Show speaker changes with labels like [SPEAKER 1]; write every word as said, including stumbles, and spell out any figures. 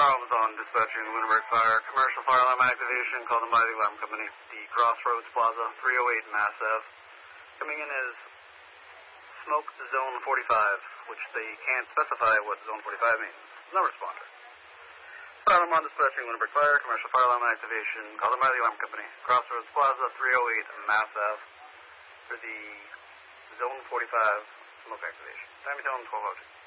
[SPEAKER 1] Charles on dispatching Lunenburg Fire. Commercial fire alarm activation. Call them by the alarm company. The Crossroads Plaza, three oh eight Mass Ave. Coming in is smoke to zone forty-five, which they can't specify what zone forty-five means. No responder. Fire alarm on dispatching Lunenburg Fire. Commercial fire alarm activation. Call them by the alarm company. Crossroads Plaza, three oh eight Mass Ave. For the zone forty-five smoke activation. Time to tell them twelve oh two.